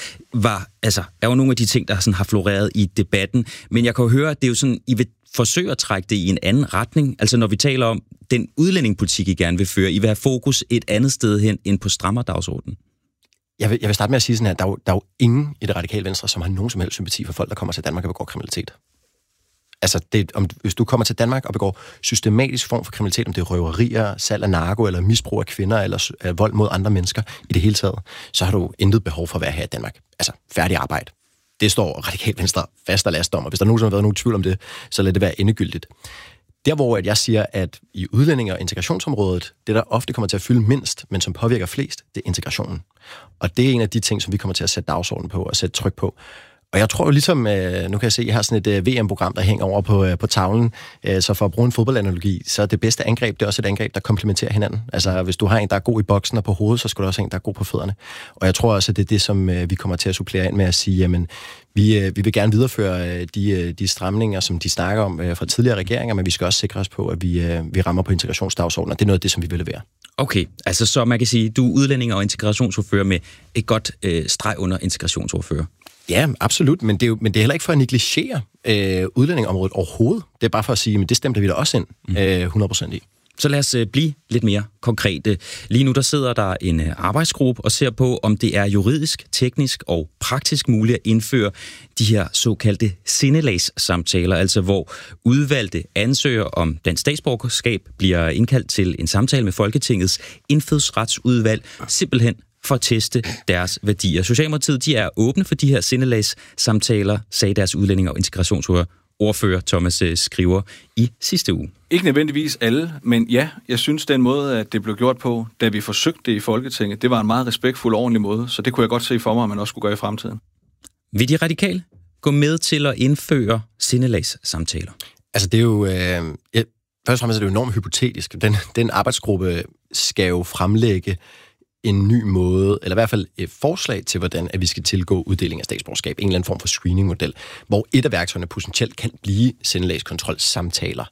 Er jo nogle af de ting, der sådan har floreret i debatten. Men jeg kan jo høre, at det er jo sådan, I vil forsøge at trække det i en anden retning. Altså når vi taler om den udlændingepolitik, I gerne vil føre, I vil have fokus et andet sted hen end på strammerdagsordenen. Jeg vil starte med at sige sådan her, der er jo ingen i det radikale venstre, som har nogen som helst sympati for folk, der kommer til Danmark og begår kriminalitet. Altså, hvis du kommer til Danmark og begår systematisk form for kriminalitet, om det er røverier, salg af narko, eller misbrug af kvinder, eller vold mod andre mennesker i det hele taget, så har du intet behov for at være her i Danmark. Altså, færdig arbejde. Det står radikalt venstre fast og last om, og hvis der nogensinde har været nogen tvivl om det, så lad det være endegyldigt. Der, hvor jeg siger, at i udlændinge- og integrationsområdet, det der ofte kommer til at fylde mindst, men som påvirker flest, det er integrationen. Og det er en af de ting, som vi kommer til at sætte dagsordenen på og sætte tryk på. Og jeg tror jo ligesom, nu kan jeg se, at jeg har sådan et VM-program, der hænger over på tavlen, så for at bruge en fodboldanalogi, så det bedste angreb, det er også et angreb, der komplementerer hinanden. Altså hvis du har en, der er god i boksen og på hovedet, så skal du også have en, der er god på fødderne. Og jeg tror også, at det er det, som vi kommer til at supplere ind med at sige, jamen, vi vil gerne videreføre de stramninger, som de snakker om fra tidligere regeringer, men vi skal også sikre os på, at vi rammer på integrationsdagsordenen, og det er noget af det, som vi vil levere. Okay, altså så man kan sige, du er udlænding og integrationsordfører med et godt streg under integrationsordfører. Ja, absolut, men det er heller ikke for at negligere udlændingeområdet overhovedet. Det er bare for at sige, at det stemte vi da også ind 100% i. Så lad os blive lidt mere konkrete. Lige nu der sidder der en arbejdsgruppe og ser på, om det er juridisk, teknisk og praktisk muligt at indføre de her såkaldte sindelagssamtaler, altså hvor udvalgte ansøgere om dansk statsborgerskab bliver indkaldt til en samtale med Folketingets indfødsretsudvalg, simpelthen for at teste deres værdier. Socialdemokratiet, de er åbne for de her sindelagssamtaler, sagde deres udlændinge- og integrationsordfører Thomas Skriver i sidste uge. Ikke nødvendigvis alle, men ja, jeg synes, den måde, at det blev gjort på, da vi forsøgte det i Folketinget, det var en meget respektfuld og ordentlig måde, så det kunne jeg godt se for mig, at man også skulle gøre i fremtiden. Vil de radikale gå med til at indføre sindelagssamtaler? Altså det er jo... først og fremmest er det jo enormt hypotetisk. Den arbejdsgruppe skal jo fremlægge en ny måde, eller i hvert fald et forslag til, hvordan at vi skal tilgå uddeling af statsborgerskab, en eller anden form for screeningmodel, hvor et af værktøjerne potentielt kan blive sindelagskontrolsamtaler.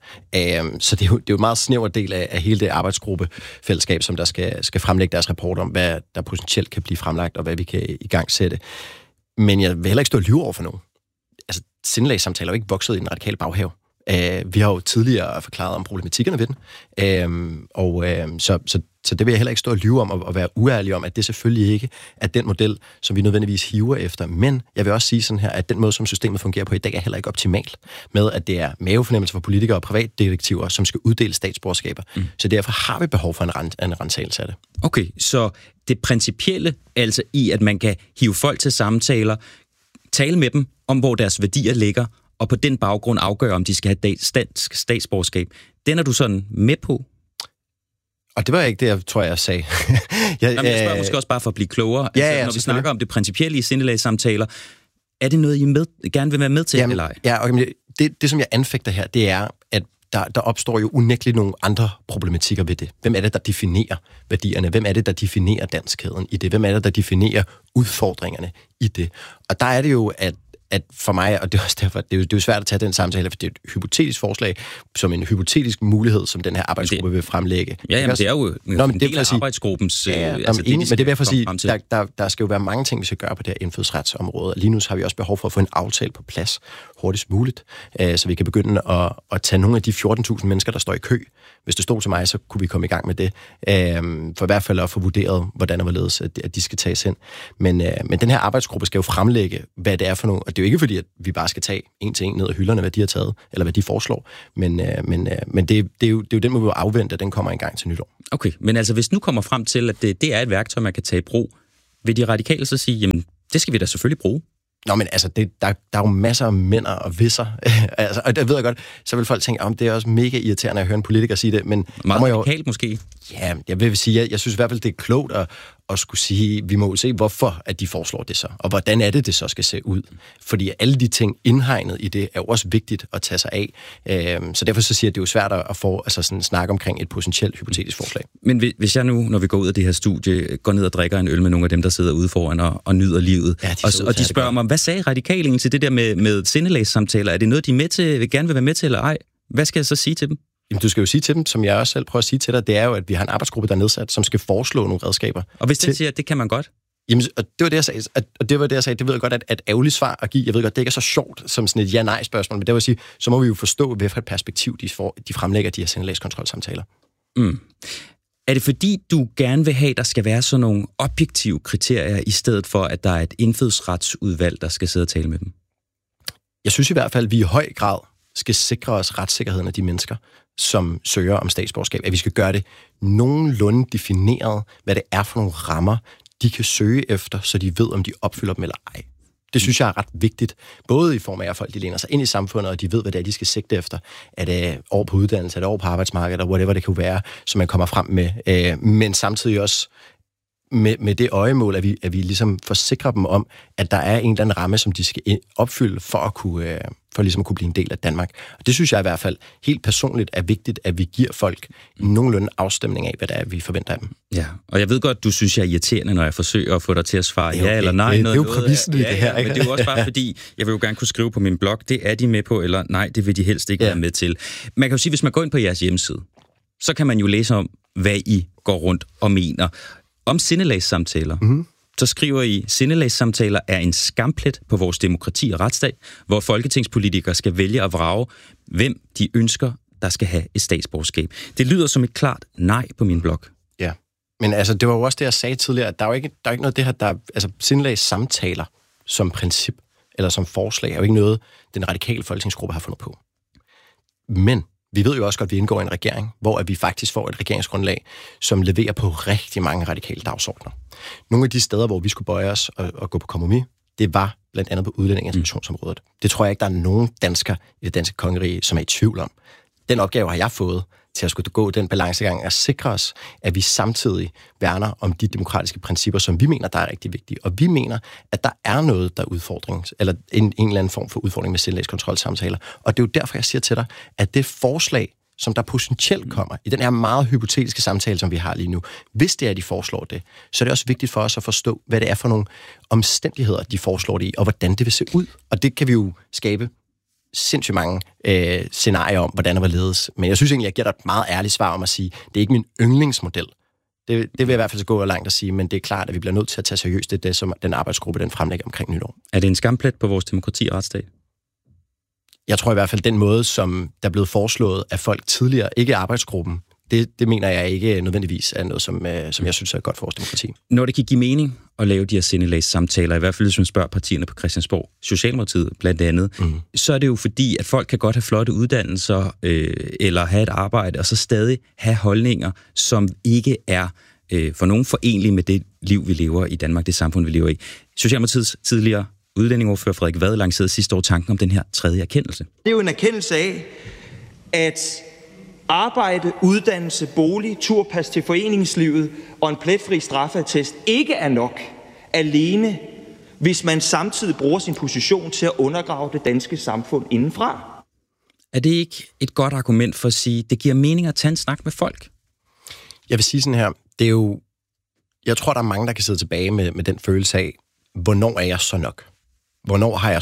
Så det er jo en meget snæver del af hele det arbejdsgruppefællesskab, som der skal fremlægge deres rapport om, hvad der potentielt kan blive fremlagt, og hvad vi kan i gang sætte. Men jeg vil heller ikke stå og lyve over for nogen. Altså, sindelagssamtaler er jo ikke vokset i den radikale baghave. Vi har jo tidligere forklaret om problematikkerne ved den, så det vil jeg heller ikke stå og lyve om og være uærlig om, at det selvfølgelig ikke er den model, som vi nødvendigvis hiver efter. Men jeg vil også sige sådan her, at den måde, som systemet fungerer på i dag, er heller ikke optimalt med, at det er mavefornemmelse for politikere og privatdetektiver, som skal uddele statsborgerskaber. Så derfor har vi behov for en rensagelse af det. Okay, så det principielle, altså i, at man kan hive folk til samtaler, tale med dem om, hvor deres værdier ligger, og på den baggrund afgøre, om de skal have dansk statsborgerskab. Den er du sådan med på? Og det var ikke det, jeg tror, jeg sagde. Jeg spørger måske også bare for at blive klogere. Altså, når vi snakker om det principielle i sindelagssamtaler, er det noget, I gerne vil være med til, eller ej? Ja, okay, det, som jeg anfægter her, det er, at der opstår jo unægteligt nogle andre problematikker ved det. Hvem er det, der definerer værdierne? Hvem er det, der definerer danskheden i det? Hvem er det, der definerer udfordringerne i det? Og der er det jo, at at for mig, og det er også derfor, det er jo svært at tage den samtale, for det er et hypotetisk forslag, som en hypotetisk mulighed, som den her arbejdsgruppe vil fremlægge. Ja, men det er jo en del af arbejdsgruppens... men det er derfor at sige, der skal jo være mange ting, vi skal gøre på det her indfødsretsområde. Lige nu har vi også behov for at få en aftale på plads hurtigst muligt, så vi kan begynde at tage nogle af de 14.000 mennesker, der står i kø. Hvis det stod til mig, så kunne vi komme i gang med det. For i hvert fald at få vurderet, hvordan og hvorledes, at de skal tages hen. Men den her arbejdsgruppe skal jo fremlægge, hvad det er for nogle... Og det er jo ikke fordi, at vi bare skal tage en til en ned af hylderne, hvad de har taget, eller hvad de foreslår. Men det er jo den, må vi jo afvente, at den kommer en gang til nytår. Okay, men altså hvis nu kommer frem til, at det er et værktøj, man kan tage i brug, vil de radikale så sige, jamen det skal vi da selvfølgelig bruge? Nå, men altså, der er jo masser af mænder og visser, altså, og der ved jeg godt, så vil folk tænke, det er også mega irriterende at høre en politiker sige det, men... Meget radikalt måske? Ja, jeg vil sige, jeg synes i hvert fald, det er klogt at skulle sige, vi må se, hvorfor at de foreslår det så, og hvordan er det så skal se ud. Fordi alle de ting indhegnet i det, er jo også vigtigt at tage sig af. Så derfor så siger jeg, at det er jo svært at få sådan snakke omkring et potentielt hypotetisk forslag. Men hvis jeg nu, når vi går ud af det her studie, går ned og drikker en øl med nogle af dem, der sidder ude foran og nyder livet, og de spørger mig, hvad sagde radikalen til det der med sindelægssamtaler? Er det noget, de gerne vil være med til, eller ej? Hvad skal jeg så sige til dem? Jamen, du skal jo sige til dem, som jeg også selv prøver at sige til dig, det er jo, at vi har en arbejdsgruppe, der er nedsat, som skal foreslå nogle redskaber. Og hvis den siger, at det kan man godt? Jamen, og det var det, jeg sagde. Og det var det, jeg sagde. Det ved jeg godt, at ærgerligt svar at give. Jeg ved godt, det ikke er så sjovt som sådan et ja-nej-spørgsmål, men det vil sige, så må vi jo forstå, hvad for et perspektiv de fremlægger de her sindelagskontrolsamtaler. Er det fordi, du gerne vil have, at der skal være sådan nogle objektive kriterier, i stedet for, at der er et indfødsretsudvalg, der skal sidde og tale med dem? Jeg synes i hvert fald, at vi i høj grad skal sikre os retssikkerheden af de mennesker, som søger om statsborgerskab. At vi skal gøre det nogenlunde defineret, hvad det er for nogle rammer, de kan søge efter, så de ved, om de opfylder dem eller ej. Det synes jeg er ret vigtigt, både i form af, at folk de læner sig ind i samfundet, og de ved, hvad det er, de skal sigte efter. Er det år på uddannelse, er det år på arbejdsmarkedet, eller whatever det kan være, som man kommer frem med. Men samtidig også med det øjemål, at vi ligesom forsikrer dem om, at der er en eller anden ramme, som de skal opfylde for ligesom at kunne blive en del af Danmark. Og det synes jeg i hvert fald helt personligt er vigtigt, at vi giver folk nogenlunde afstemning af, hvad det er, vi forventer af dem. Ja, og jeg ved godt, du synes, jeg er irriterende, når jeg forsøger at få dig til at svare ja eller nej. Det er jo præmissen i det her. Men det er jo også bare fordi, jeg vil jo gerne kunne skrive på min blog, det er de med på, eller nej, det vil de helst ikke være med til. Man kan jo sige, hvis man går ind på jeres hjemmeside, så kan man jo læse om, hvad I går rundt og mener. Om sindelagssamtaler, så skriver I, sindelagssamtaler er en skamplet på vores demokrati og retsstat, hvor folketingspolitikere skal vælge at vrage, hvem de ønsker, der skal have et statsborgerskab. Det lyder som et klart nej på min blog. Ja, men altså, det var jo også det, jeg sagde tidligere, at der er jo ikke noget af det her, altså sindelagssamtaler som princip, eller som forslag, er jo ikke noget, den radikale folketingsgruppe har fundet på. Men vi ved jo også godt, at vi indgår i en regering, hvor vi faktisk får et regeringsgrundlag, som leverer på rigtig mange radikale dagsordner. Nogle af de steder, hvor vi skulle bøje os og gå på kompromis, det var blandt andet på udlænding- og integrationsområdet. Det tror jeg ikke, der er nogen dansker i det danske kongerige, som er i tvivl om. Den opgave har jeg fået til at skulle gå den balancegang at sikre os, at vi samtidig værner om de demokratiske principper, som vi mener, der er rigtig vigtige. Og vi mener, at der er noget, der er udfordring, eller en eller anden form for udfordring med sindelagskontrolsamtaler. Og det er jo derfor, jeg siger til dig, at det forslag, som der potentielt kommer i den her meget hypotetiske samtale, som vi har lige nu, hvis det er, de foreslår det, så er det også vigtigt for os at forstå, hvad det er for nogle omstændigheder, de foreslår det i, og hvordan det vil se ud. Og det kan vi jo skabe sindssygt mange scenarier om, hvordan det var ledes. Men jeg synes egentlig, jeg giver dig et meget ærligt svar om at sige, det er ikke min yndlingsmodel. Det vil jeg i hvert fald gå langt at sige, men det er klart, at vi bliver nødt til at tage seriøst det, som den arbejdsgruppe den fremlægger omkring nytår. Er det en skamplet på vores demokrati og retsstat? Jeg tror i hvert fald, den måde, som der er blevet foreslået af folk tidligere, ikke arbejdsgruppen, det mener jeg ikke nødvendigvis er noget, som jeg synes er godt for vores demokrati. Når det kan give mening at lave de her sindelagssamtaler, i hvert fald hvis man spørger partierne på Christiansborg, Socialdemokratiet blandt andet, så er det jo fordi, at folk kan godt have flotte uddannelser eller have et arbejde, og så stadig have holdninger, som ikke er for nogen forenlige med det liv, vi lever i Danmark, det samfund, vi lever i. Socialdemokratiets tidligere udlændingeordfører Frederik Vad lancerede sidste år tanken om den her tredje erkendelse. Det er jo en erkendelse af, at arbejde, uddannelse, bolig, turpas til foreningslivet og en pletfri straffeattest ikke er nok alene, hvis man samtidig bruger sin position til at undergrave det danske samfund indenfra. Er det ikke et godt argument for at sige, at det giver mening at tage en snak med folk? Jeg vil sige sådan her, det er jo, jeg tror, der er mange, der kan sidde tilbage med den følelse af, hvornår er jeg så nok? Hvornår har jeg så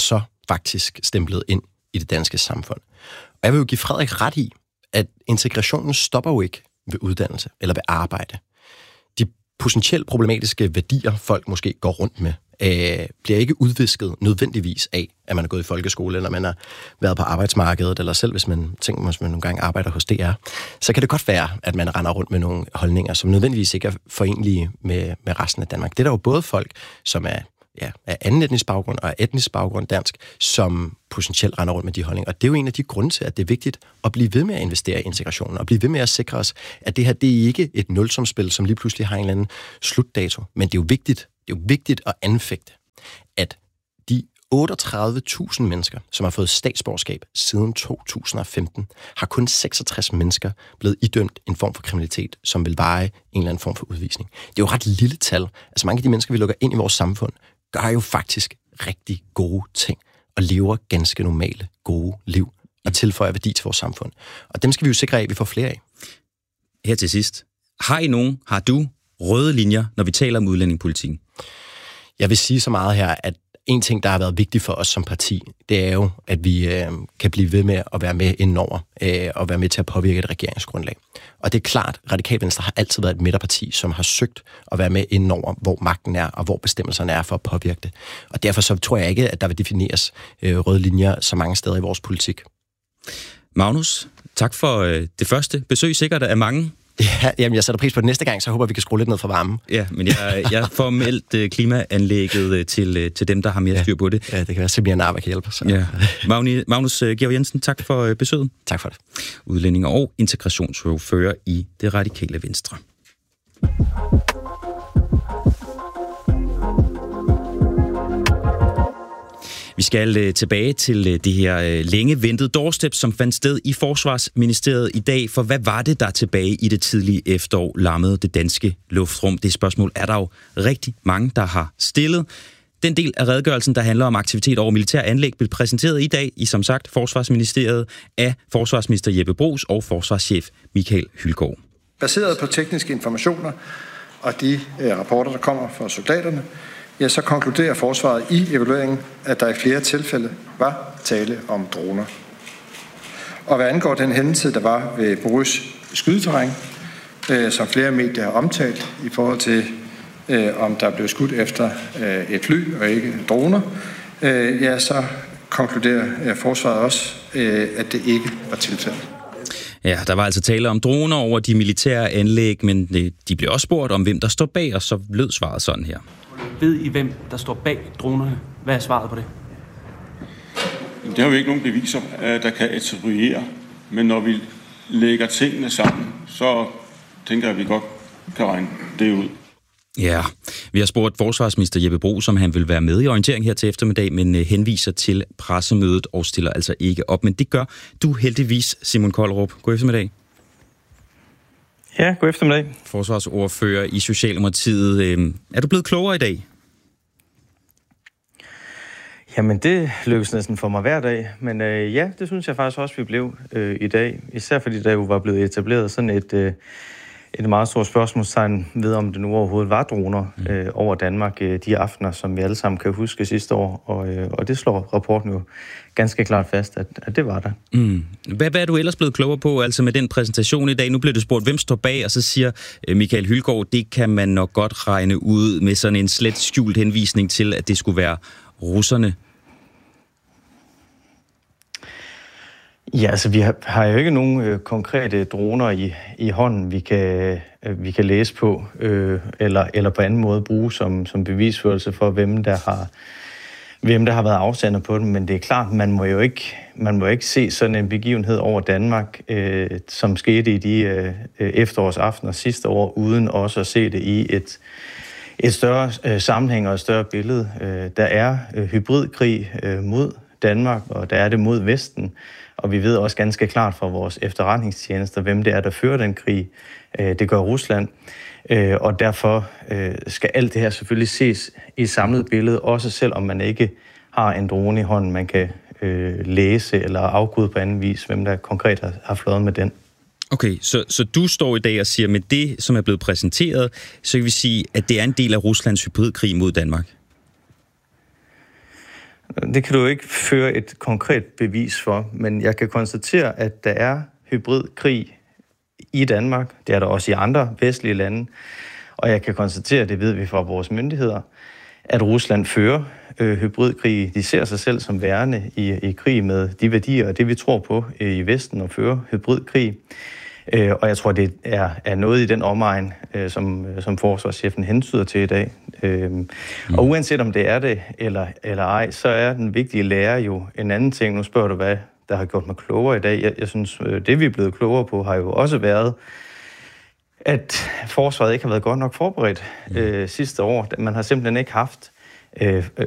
faktisk stemplet ind i det danske samfund. Og jeg vil jo give Frederik ret i, at integrationen stopper jo ikke ved uddannelse eller ved arbejde. De potentielt problematiske værdier, folk måske går rundt med, bliver ikke udvisket nødvendigvis af, at man er gået i folkeskole, eller man har været på arbejdsmarkedet, eller selv hvis man tænker, at man nogle gange arbejder hos DR, så kan det godt være, at man render rundt med nogle holdninger, som nødvendigvis ikke er forenlige med resten af Danmark. Det er der jo både folk, som er af anden etnisk baggrund og etnisk baggrund dansk, som potentielt render rundt med de holdninger. Og det er jo en af de grunde til, at det er vigtigt at blive ved med at investere i integrationen, og blive ved med at sikre os, at det her, det er ikke et nulsumsspil, som lige pludselig har en eller anden slutdato. Men det er jo vigtigt at anfægte, at de 38.000 mennesker, som har fået statsborgerskab siden 2015, har kun 66 mennesker blevet idømt en form for kriminalitet, som vil veje en eller anden form for udvisning. Det er jo ret lille tal. Altså mange af de mennesker, vi lukker ind i vores samfund, gør jo faktisk rigtig gode ting og lever ganske normale, gode liv og tilføjer værdi til vores samfund. Og dem skal vi jo sikre af, at vi får flere af. Her til sidst. Har du røde linjer, når vi taler om udlændingepolitikken? Jeg vil sige så meget her, at en ting, der har været vigtig for os som parti, det er jo, at vi kan blive ved med at være med indenover og være med til at påvirke et regeringsgrundlag. Og det er klart, at Radikale Venstre har altid været et midterparti, som har søgt at være med indenover, hvor magten er og hvor bestemmelserne er for at påvirke det. Og derfor så tror jeg ikke, at der vil defineres røde linjer så mange steder i vores politik. Magnus, tak for det første besøg, sikkert af mange. Ja, jamen jeg sætter pris på det næste gang, så håber vi kan skrue lidt ned for varmen. Ja, men jeg får meldt klimaanlægget til dem, der har mere styr på det. Ja, det kan være, Samir Narva kan hjælpe os. Ja. Magnus Georg Jensen, tak for besøget. Tak for det. Udlændinge- og integrationsordfører i det Radikale Venstre. Vi skal tilbage til det her længe ventede doorstep, som fandt sted i Forsvarsministeriet i dag. For hvad var det, der tilbage i det tidlige efterår lammede det danske luftrum? Det spørgsmål er der jo rigtig mange, der har stillet. Den del af redegørelsen, der handler om aktivitet over militær anlæg, blev præsenteret i dag i, som sagt, Forsvarsministeriet af forsvarsminister Jeppe Bruus og forsvarschef Michael Hylgaard. Baseret på tekniske informationer og de rapporter, der kommer fra soldaterne, ja, så konkluderer forsvaret i evalueringen, at der i flere tilfælde var tale om droner. Og hvad angår den hændelse, der var ved Borus skydeterræn, som flere medier har omtalt i forhold til, om der blev skudt efter et fly og ikke droner, ja, så konkluderer forsvaret også, at det ikke var tilfældet. Ja, der var altså tale om droner over de militære anlæg, men de blev også spurgt om, hvem der står bag, og så lød svaret sådan her. Ved I, hvem der står bag dronerne? Hvad er svaret på det? Det har vi ikke nogen beviser, der kan attribuere, men når vi lægger tingene sammen, så tænker jeg, at vi godt kan regne det ud. Ja, vi har spurgt forsvarsminister Jeppe Bruus, om han vil være med i orientering her til eftermiddag, men henviser til pressemødet og stiller altså ikke op. Men det gør du heldigvis, Simon Kollerup. God eftermiddag. Ja, god eftermiddag. Forsvarsordfører i Socialdemokratiet. Er du blevet klogere i dag? Jamen, det lykkes næsten for mig hver dag. Men ja, det synes jeg faktisk også, vi blev i dag. Især fordi der jo var blevet etableret sådan et meget stort spørgsmålstegn ved, om det nu overhovedet var droner over Danmark de aftener, som vi alle sammen kan huske sidste år. Og det slår rapporten jo ganske klart fast, at det var der. Hvad er du ellers blevet klogere på, altså med den præsentation i dag? Nu blev det spurgt, hvem står bag, og så siger Michael Hylgaard, det kan man nok godt regne ud med sådan en slet skjult henvisning til, at det skulle være russerne. Ja, altså vi har jo ikke nogen konkrete droner i hånden, vi kan læse på, eller på anden måde bruge som bevisførelse for, hvem der har været afsender på dem. Men det er klart, man må jo ikke se sådan en begivenhed over Danmark, som skete i de efterårsaftener sidste år, uden også at se det i et større sammenhæng og et større billede. Der er hybridkrig mod Danmark, og der er det mod Vesten. Og vi ved også ganske klart fra vores efterretningstjenester, hvem det er, der fører den krig. Det gør Rusland. Og derfor skal alt det her selvfølgelig ses i et samlet billede, også selvom man ikke har en drone i hånden, man kan læse eller afkode på anden vis, hvem der konkret har fløjet med den. Okay, så du står i dag og siger, med det, som er blevet præsenteret, så kan vi sige, at det er en del af Ruslands hybridkrig mod Danmark? Det kan du ikke føre et konkret bevis for, men jeg kan konstatere, at der er hybridkrig i Danmark. Det er der også i andre vestlige lande. Og jeg kan konstatere, det ved vi fra vores myndigheder, at Rusland fører hybridkrig. De ser sig selv som værende i krig med de værdier og det, vi tror på i Vesten, og fører hybridkrig. Og jeg tror, det er noget i den omegn, som forsvarschefen hentyder til i dag. Og uanset om det er det eller ej, så er den vigtige lære jo en anden ting. Nu spørger du, hvad der har gjort mig klogere i dag. Jeg synes, det vi er blevet klogere på, har jo også været, at forsvaret ikke har været godt nok forberedt sidste år. Man har simpelthen ikke haft